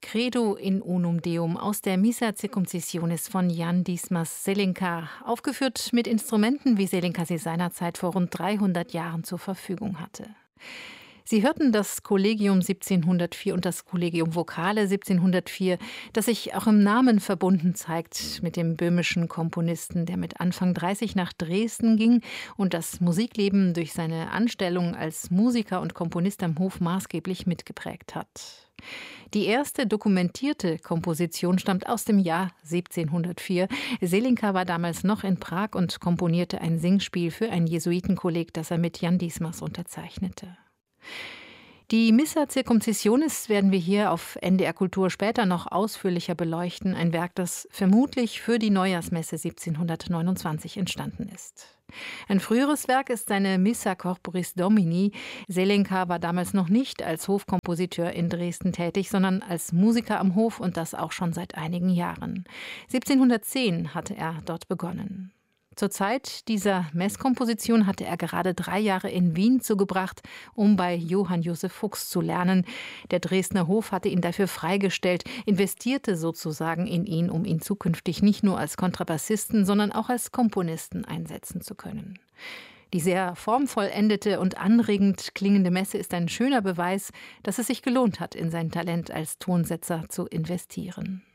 Credo in unum Deum aus der Missa Circumcisionis von Jan Dismas Selinka, aufgeführt mit Instrumenten, wie Selinka sie seinerzeit vor rund 300 Jahren zur Verfügung hatte. Sie hörten das Kollegium 1704 und das Collegium Vocale 1704, das sich auch im Namen verbunden zeigt mit dem böhmischen Komponisten, der mit Anfang 30 nach Dresden ging und das Musikleben durch seine Anstellung als Musiker und Komponist am Hof maßgeblich mitgeprägt hat. Die erste dokumentierte Komposition stammt aus dem Jahr 1704. Selinka war damals noch in Prag und komponierte ein Singspiel für ein Jesuitenkolleg, das er mit Jan Dismas unterzeichnete. Die Missa Circumcisionis werden wir hier auf NDR Kultur später noch ausführlicher beleuchten. Ein Werk, das vermutlich für die Neujahrsmesse 1729 entstanden ist. Ein früheres Werk ist seine Missa Corporis Domini. Selinka war damals noch nicht als Hofkompositeur in Dresden tätig, sondern als Musiker am Hof und das auch schon seit einigen Jahren. 1710 hatte er dort begonnen. Zur Zeit dieser Messkomposition hatte er gerade 3 Jahre in Wien zugebracht, um bei Johann Joseph Fuchs zu lernen. Der Dresdner Hof hatte ihn dafür freigestellt, investierte sozusagen in ihn, um ihn zukünftig nicht nur als Kontrabassisten, sondern auch als Komponisten einsetzen zu können. Die sehr formvollendete und anregend klingende Messe ist ein schöner Beweis, dass es sich gelohnt hat, in sein Talent als Tonsetzer zu investieren.